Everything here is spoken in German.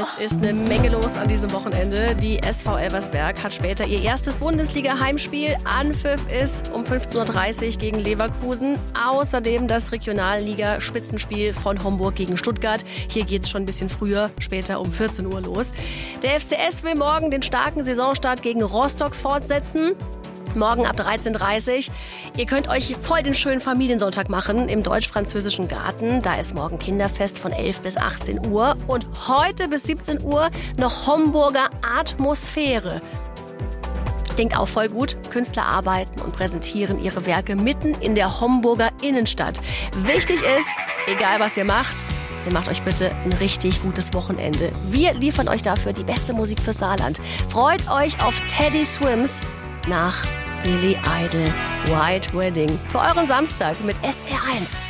Es ist eine Menge los an diesem Wochenende. Die SV Elversberg hat später ihr erstes Bundesliga-Heimspiel. Anpfiff ist um 15:30 Uhr gegen Leverkusen. Außerdem das Regionalliga-Spitzenspiel von Homburg gegen Stuttgart. Hier geht es schon ein bisschen früher, später um 14 Uhr los. Der FCS will morgen den starken Saisonstart gegen Rostock fortsetzen. Morgen ab 13:30 Uhr. Ihr könnt euch voll den schönen Familiensonntag machen im deutsch-französischen Garten. Da ist morgen Kinderfest von 11 bis 18 Uhr. Und heute bis 17 Uhr noch Homburger Atmosphäre. Klingt auch voll gut. Künstler arbeiten und präsentieren ihre Werke mitten in der Homburger Innenstadt. Wichtig ist, egal was ihr macht euch bitte ein richtig gutes Wochenende. Wir liefern euch dafür die beste Musik fürs Saarland. Freut euch auf Teddy Swims nach Billy Idol White Wedding für euren Samstag mit SR1.